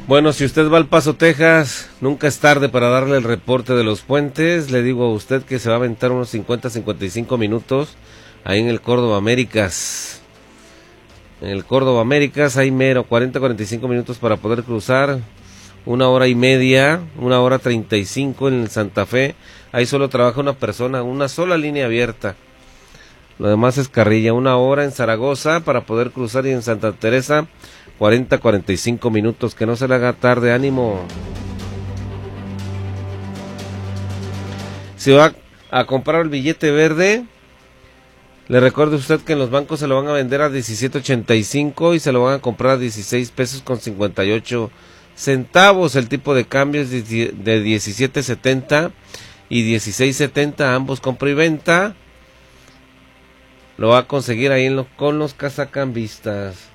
Bueno, si usted va al Paso, Texas, nunca es tarde para darle el reporte de los puentes. Le digo a usted que se va a aventar unos 50-55 minutos ahí en el Córdoba Américas. En el Córdoba Américas hay mero 40-45 minutos para poder cruzar. 1 hora y media, 1 hora 35 en el Santa Fe. Ahí solo trabaja una persona, una sola línea abierta. Lo demás es carrilla. 1 hora en Zaragoza para poder cruzar, y en Santa Teresa 40-45 minutos. Que no se le haga tarde, ánimo. Si va a comprar el billete verde, le recuerdo a usted que en los bancos se lo van a vender a 17.85 y se lo van a comprar a 16 pesos con 58 centavos. El tipo de cambio es de 17.70 y 16.70, ambos compra y venta. Lo va a conseguir ahí con los cazacambistas.